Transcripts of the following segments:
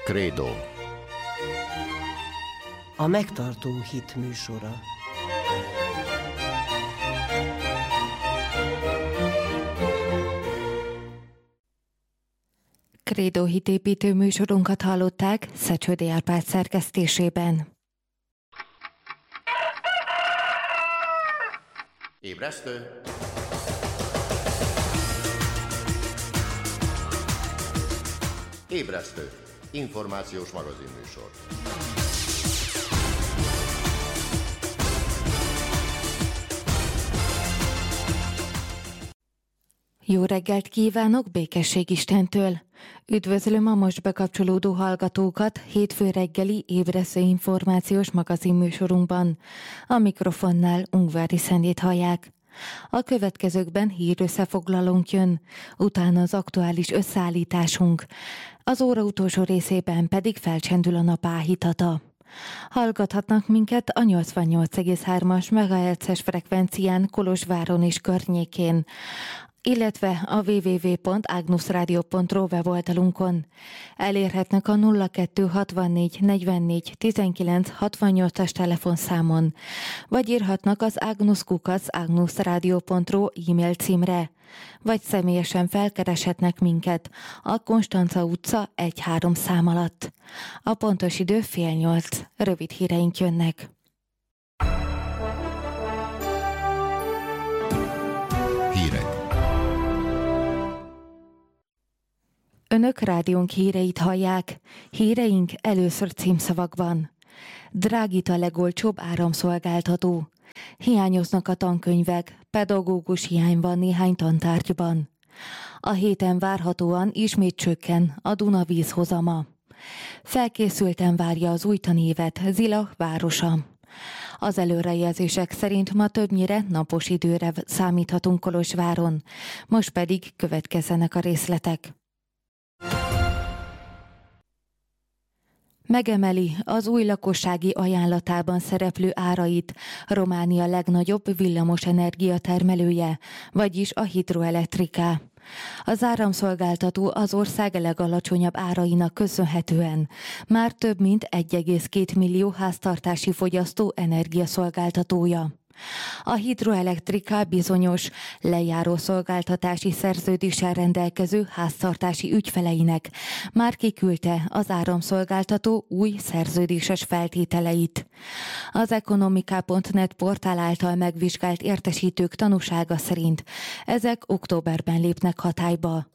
Credo. A megtartó hit műsora. Credo hitépítő műsorunkat hallották Szecsődi Árpád szerkesztésében. Ébresztő! Ébresztő! Információs magazinműsor. Jó reggelt kívánok békesség Istentől! Üdvözlöm a most bekapcsolódó hallgatókat hétfő reggeli ébresztő információs magazinműsorunkban. A mikrofonnál Ungvári Szendét hallják. A következőkben hírösszefoglalónk jön, utána az aktuális összeállításunk. Az óra utolsó részében pedig felcsendül a nap áhítata. Hallgathatnak minket a 88,3-as MHz-es frekvencián Kolozsváron és környékén, illetve a www.agnusradio.ru weboldalunkon. Elérhetnek a 0264 44 19 68-as telefonszámon, vagy írhatnak az agnus@agnusradio.ru e-mail címre, vagy személyesen felkereshetnek minket a Konstanca utca 1-3 szám alatt. A pontos idő 7:30. Rövid híreink jönnek. Hírek. Önök rádiónk híreit hallják. Híreink először címszavakban. Drágít a legolcsóbb áramszolgáltató. Hiányoznak a tankönyvek, pedagógus hiány van néhány tantárgyban. A héten várhatóan ismét csökken a Duna vízhozama. Felkészülten várja az új tanévet Zilah városa. Az előrejelzések szerint ma többnyire napos időre számíthatunk Kolozsváron, most pedig következzenek a részletek. Megemeli az új lakossági ajánlatában szereplő árait Románia legnagyobb villamosenergia termelője, vagyis a Hidroelektrika. Az áramszolgáltató az ország legalacsonyabb árainak köszönhetően már több mint 1,2 millió háztartási fogyasztó energiaszolgáltatója. A Hidroelektrika bizonyos lejáró szolgáltatási szerződéssel rendelkező háztartási ügyfeleinek már kiküldte az áramszolgáltató új szerződéses feltételeit. Az Ekonomika.net portál által megvizsgált értesítők tanúsága szerint ezek októberben lépnek hatályba.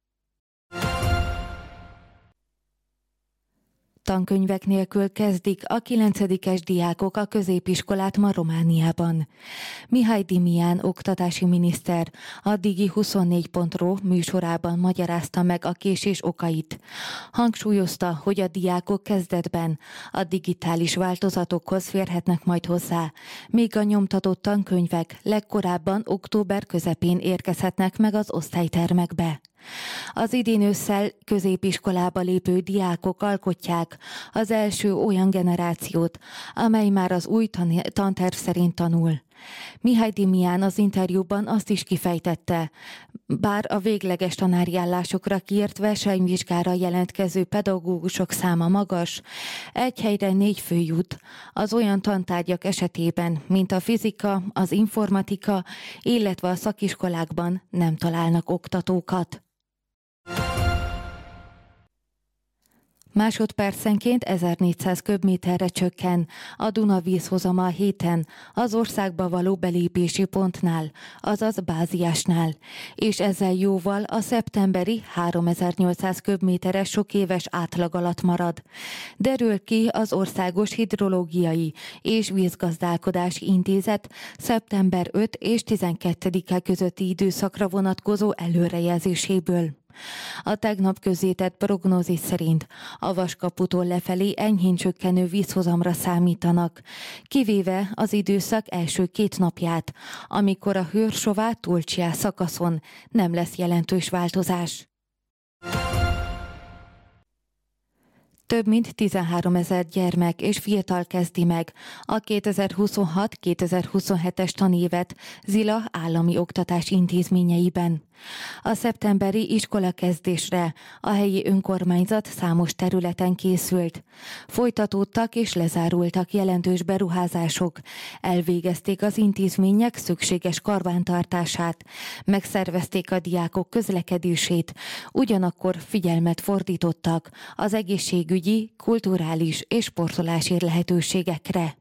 Tankönyvek nélkül kezdik a 9-es diákok a középiskolát ma Romániában. Mihály Dimián oktatási miniszter a Digi24.ro műsorában magyarázta meg a késés okait. Hangsúlyozta, hogy a diákok kezdetben a digitális változatokhoz férhetnek majd hozzá, míg a nyomtatott tankönyvek legkorábban október közepén érkezhetnek meg az osztálytermekbe. Az idén ősszel középiskolába lépő diákok alkotják az első olyan generációt, amely már az új tanterv szerint tanul. Mihály Dimián az interjúban azt is kifejtette, bár a végleges tanári állásokra kiírt versenyvizsgára jelentkező pedagógusok száma magas, egy helyre 4 fő jut az olyan tantárgyak esetében, mint a fizika, az informatika, illetve a szakiskolákban nem találnak oktatókat. Másodpercenként 1400 köbméterre csökken a Duna vízhozama a héten az országba való belépési pontnál, azaz Báziásnál, és ezzel jóval a szeptemberi 3800 köbméteres sokéves átlag alatt marad. Derül ki az Országos Hidrológiai és Vízgazdálkodási Intézet szeptember 5 és 12-e közötti időszakra vonatkozó előrejelzéséből. A tegnap közzétett prognózis szerint a Vaskaputól lefelé enyhén csökkenő vízhozamra számítanak, kivéve az időszak első 2 napját, amikor a Hőrsová-Tulcsia szakaszon nem lesz jelentős változás. Több mint 13 000 gyermek és fiatal kezdi meg a 2026-2027-es tanévet Zila állami oktatási intézményeiben. A szeptemberi iskolakezdésre a helyi önkormányzat számos területen készült. Folytatódtak és lezárultak jelentős beruházások, elvégezték az intézmények szükséges karbantartását, megszervezték a diákok közlekedését, ugyanakkor figyelmet fordítottak az egészségügyi, kulturális és sportolási lehetőségekre.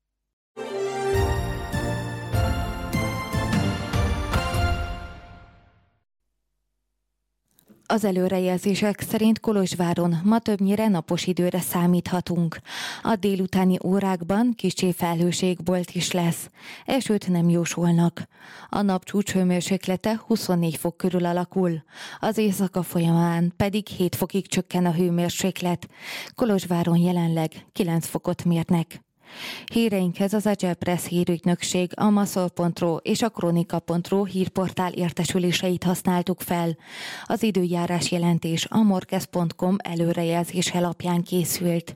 Az előrejelzések szerint Kolozsváron ma többnyire napos időre számíthatunk. A délutáni órákban kissé felhőségbolt is lesz. Esőt nem jósolnak. A nap csúcshőmérséklete 24 fok körül alakul. Az éjszaka folyamán pedig 7 fokig csökken a hőmérséklet. Kolozsváron jelenleg 9 fokot mérnek. Híreinkhez az Agile Press hírügynökség, a Maszol.ro és a Kronika.ro hírportál értesüléseit használtuk fel. Az időjárás jelentés a morkez.com előrejelzése alapján készült.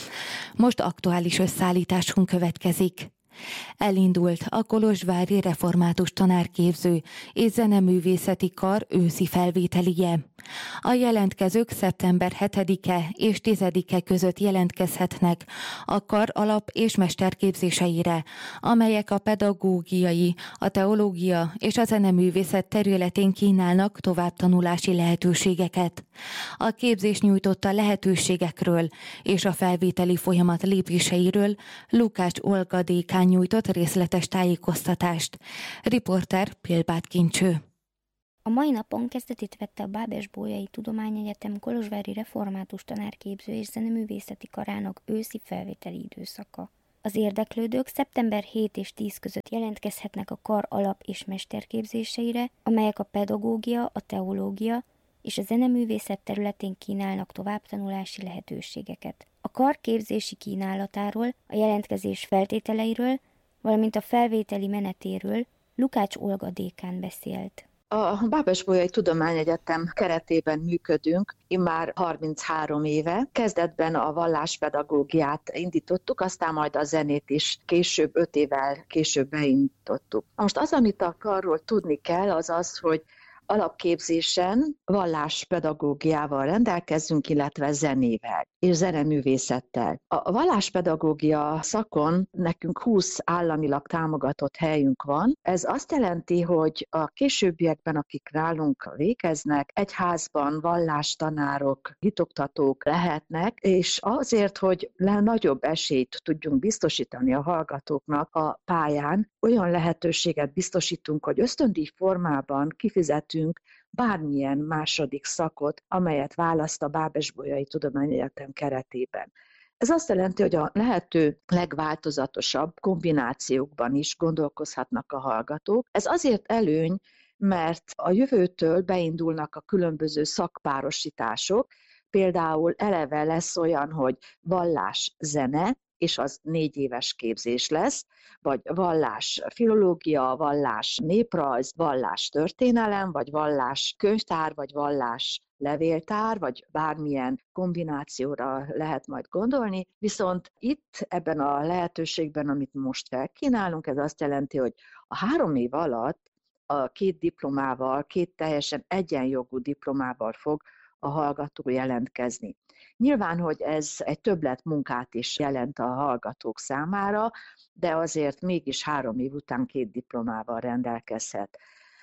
Most aktuális összeállításunk következik. Elindult a kolozsvári református tanárképző és zeneművészeti kar őszi felvételije. A jelentkezők szeptember 7-e és 10-e között jelentkezhetnek a kar alap- és mesterképzéseire, amelyek a pedagógiai, a teológia és a zeneművészet területén kínálnak továbbtanulási lehetőségeket. A képzés nyújtotta lehetőségekről és a felvételi folyamat lépéseiről Lukács Olga dékán nyújtott részletes tájékoztatást. Riporter Pilbát Kincső. A mai napon kezdetét vette a Bábes-Bolyai Tudományegyetem kolozsvári református tanárképző és zeneművészeti karának őszi felvételi időszaka. Az érdeklődők szeptember 7 és 10 között jelentkezhetnek a kar alap- és mesterképzéseire, amelyek a pedagógia, a teológia és a zeneművészet területén kínálnak továbbtanulási lehetőségeket. A kar képzési kínálatáról, a jelentkezés feltételeiről, valamint a felvételi menetéről Lukács Olga dékán beszélt. A Bábes-Bolyai Tudományegyetem keretében működünk immár 33 éve. Kezdetben a valláspedagógiát indítottuk, aztán majd a zenét is később, 5 évvel később beindítottuk. Most az, amit a karról tudni kell, az az, hogy alapképzésen valláspedagógiával rendelkezünk, illetve zenével és zeneművészettel. A valláspedagógia szakon nekünk 20 államilag támogatott helyünk van. Ez azt jelenti, hogy a későbbiekben, akik nálunk végeznek, egyházban vallástanárok, hitoktatók lehetnek, és azért, hogy nagyobb esélyt tudjunk biztosítani a hallgatóknak a pályán, olyan lehetőséget biztosítunk, hogy ösztöndíj formában kifizetünk bármilyen második szakot, amelyet választ a Bábes-Bolyai Tudományegyetem keretében. Ez azt jelenti, hogy a lehető legváltozatosabb kombinációkban is gondolkozhatnak a hallgatók. Ez azért előny, mert a jövőtől beindulnak a különböző szakpárosítások, például eleve lesz olyan, hogy vallás-zene, és az 4 éves képzés lesz, vagy vallás filológia, vallás néprajz, vallás történelem, vagy vallás könyvtár, vagy vallás levéltár, vagy bármilyen kombinációra lehet majd gondolni. Viszont itt ebben a lehetőségben, amit most felkínálunk, ez azt jelenti, hogy a 3 év alatt a 2 diplomával, 2 teljesen egyenjogú diplomával fog a hallgató jelentkezni. Nyilván, hogy ez egy többlet munkát is jelent a hallgatók számára, de azért mégis 3 év után 2 diplomával rendelkezhet.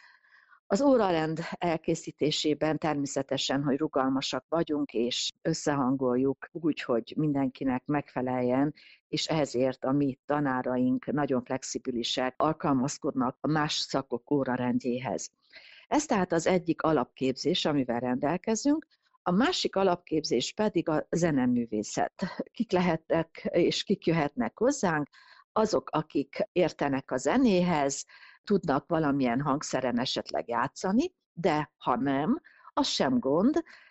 Az órarend elkészítésében természetesen, hogy rugalmasak vagyunk, és összehangoljuk úgy, hogy mindenkinek megfeleljen, és ezért a mi tanáraink nagyon flexibilisek, alkalmazkodnak a más szakok órarendjéhez. Ez tehát az egyik alapképzés, amivel rendelkezünk. A másik alapképzés pedig a zeneművészet. Kik lehetnek és kik jöhetnek hozzánk? Azok, akik értenek a zenéhez, tudnak valamilyen hangszeren esetleg játszani, de ha nem, az sem gond,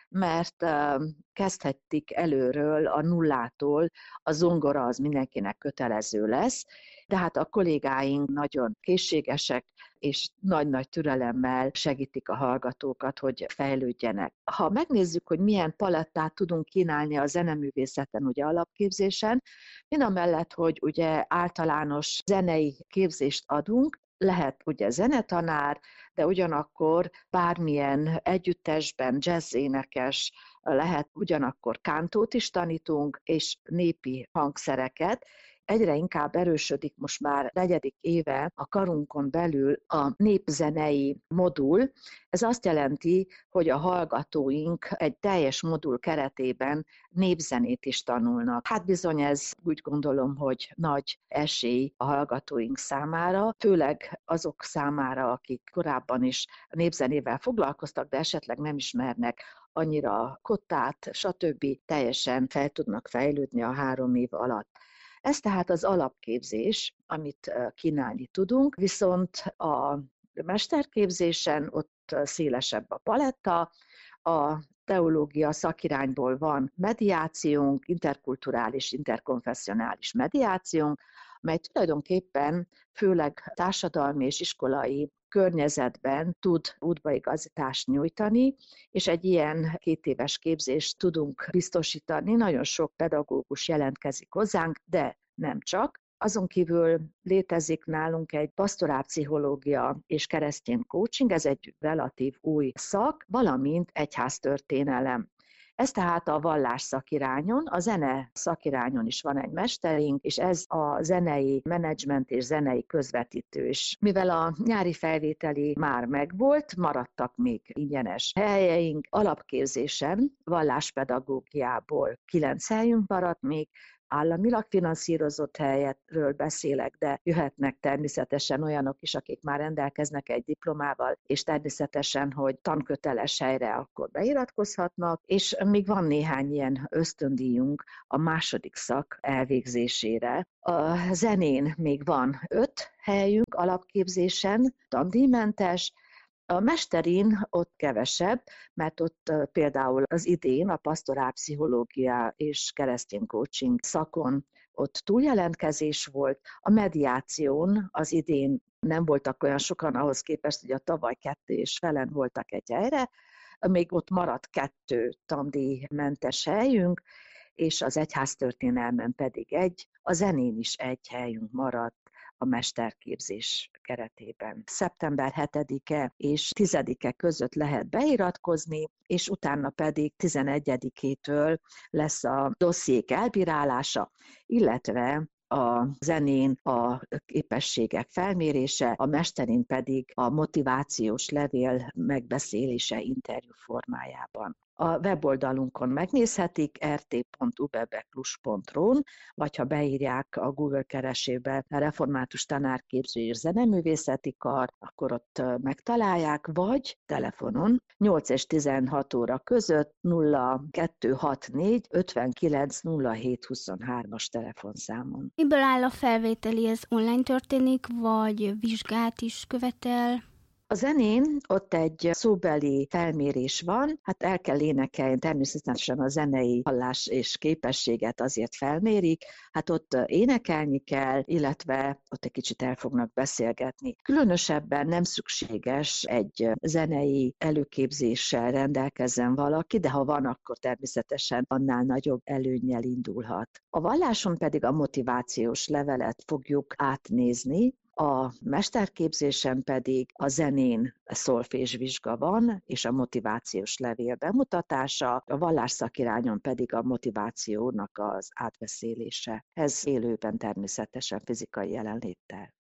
mert kezdhetik előről a nullától, a zongora az mindenkinek kötelező lesz, de hát a kollégáink nagyon készségesek, és nagy-nagy türelemmel segítik a hallgatókat, hogy fejlődjenek. Ha megnézzük, hogy milyen palettát tudunk kínálni a zeneművészeten, ugye alapképzésen, mindamellett, hogy ugye általános zenei képzést adunk, lehet ugye zenetanár, de ugyanakkor bármilyen együttesben jazzénekes, lehet ugyanakkor kántót is tanítunk, és népi hangszereket. Egyre inkább erősödik most már 4. éve a karunkon belül a népzenei modul. Ez azt jelenti, hogy a hallgatóink egy teljes modul keretében népzenét is tanulnak. Hát bizony ez úgy gondolom, hogy nagy esély a hallgatóink számára, főleg azok számára, akik korábban is népzenével foglalkoztak, de esetleg nem ismernek annyira kottát, stb. Teljesen fel tudnak fejlődni a 3 év alatt. Ez tehát az alapképzés, amit kínálni tudunk, viszont a mesterképzésen ott szélesebb a paletta, a teológia szakirányból van mediációnk, interkulturális, interkonfessionális mediációnk, amely tulajdonképpen főleg társadalmi és iskolai környezetben tud útbaigazítást nyújtani, és egy ilyen 2 éves képzést tudunk biztosítani. Nagyon sok pedagógus jelentkezik hozzánk, de nem csak. Azon kívül létezik nálunk egy pastorálpszichológia és keresztény coaching, ez egy relatív új szak, valamint egyháztörténelem. Ez tehát a vallás szakirányon, a zene szakirányon is van egy mesterünk, és ez a zenei menedzsment és zenei közvetítő is. Mivel a nyári felvételi már megvolt, maradtak még ingyenes helyeink, alapképzésen valláspedagógiából 9 helyünk maradt még, államilag finanszírozott helyről beszélek, de jöhetnek természetesen olyanok is, akik már rendelkeznek egy diplomával, és természetesen, hogy tanköteles helyre akkor beiratkozhatnak, és még van néhány ilyen ösztöndíjunk a második szak elvégzésére. A zenén még van 5 helyünk alapképzésen, tandíjmentes. A mesterin ott kevesebb, mert ott például az idén a pastorálpszichológia és keresztény coaching szakon ott túljelentkezés volt, a mediáción az idén nem voltak olyan sokan ahhoz képest, hogy a tavaly 2,5 voltak egy helyre, még ott maradt 2 tandíjmentes helyünk, és az egyháztörténelmen pedig 1, a zenén is 1 helyünk maradt a mesterképzés keretében. Szeptember 7-e és 10-e között lehet beiratkozni, és utána pedig 11-től lesz a dossziék elbírálása, illetve a zenén a képességek felmérése, a mesterén pedig a motivációs levél megbeszélése interjú formájában. A weboldalunkon megnézhetik, rt.ubebeklus.ru-n, vagy ha beírják a Google keresébe a református tanárképző és zeneművészeti kar, akkor ott megtalálják, vagy telefonon 8 és 16 óra között 0264 59 07 23-as telefonszámon. Miből áll a felvételi? Ez online történik, vagy vizsgát is követel? A zenén ott egy szóbeli felmérés van, hát el kell énekelni, természetesen a zenei hallás és képességet azért felmérik, hát ott énekelni kell, illetve ott egy kicsit el fognak beszélgetni. Különösebben nem szükséges egy zenei előképzéssel rendelkezzen valaki, de ha van, akkor természetesen annál nagyobb előnnyel indulhat. A valláson pedig a motivációs levelet fogjuk átnézni, a mesterképzésen pedig a zenén szolfésvizsga van, és a motivációs levél bemutatása, a vallásszakirányon pedig a motivációnak az átbeszélése. Ez élőben természetesen fizikai jelenléttel.